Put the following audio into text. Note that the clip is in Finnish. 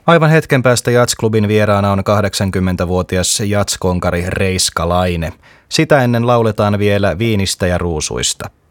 Aivan hetken päästä Jatsklubin vieraana on 80-vuotias jatskonkari Reiska Laine. Sitä ennen lauletaan vielä viinistä ja ruusuista.